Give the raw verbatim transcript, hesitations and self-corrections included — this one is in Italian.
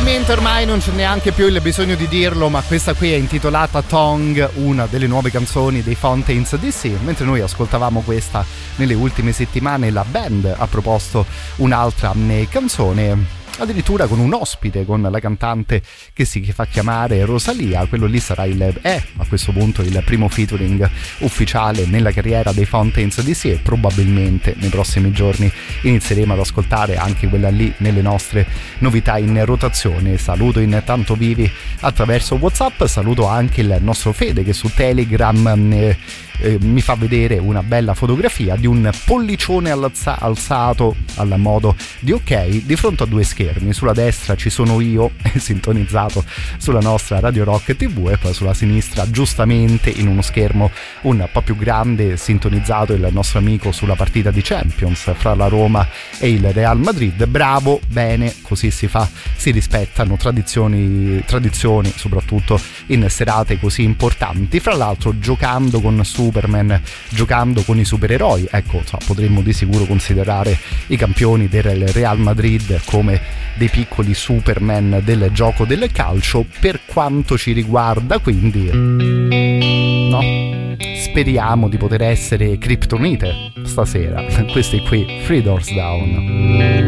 Probabilmente ormai non c'è neanche più il bisogno di dirlo, ma questa qui è intitolata Tongue, una delle nuove canzoni dei Fountains D C. Mentre noi ascoltavamo questa nelle ultime settimane, la band ha proposto un'altra canzone, addirittura con un ospite, con la cantante che si fa chiamare Rosalia. Quello lì sarà il è a questo punto il primo featuring ufficiale nella carriera dei Fountains D C, e probabilmente nei prossimi giorni inizieremo ad ascoltare anche quella lì nelle nostre novità in rotazione. Saluto intanto Vivi attraverso WhatsApp, saluto anche il nostro Fede che su Telegram eh, eh, mi fa vedere una bella fotografia di un pollicione alza- alzato al modo di ok di fronte a due schermi. Sulla destra ci sono io sintonizzato sulla nostra Radio Rock tivù, e poi sulla sinistra, giustamente in uno schermo un po' più grande, sintonizzato il nostro amico sulla partita di Champions fra la Roma e il Real Madrid. Bravo, bene, così si fa, si rispettano tradizioni, tradizioni soprattutto in serate così importanti. Fra l'altro giocando con Superman, giocando con i supereroi, ecco, insomma, potremmo di sicuro considerare i campioni del Real Madrid come dei piccoli Superman del gioco del calcio, per quanto ci riguarda, quindi no, speriamo di poter essere Kryptonite stasera. Questi qui, Three Doors Down.